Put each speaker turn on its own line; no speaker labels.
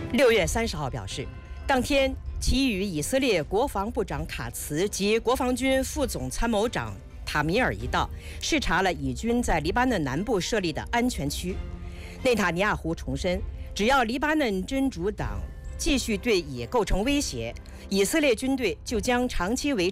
6月30号表示，当天其与以色列国防部长卡茨及国防军副总参谋长塔米尔一道视察了以军在黎巴嫩南部设立的安全区。内塔尼亚胡重申，只要黎巴嫩真主党继续对以构成威胁，以色列军队就将长期维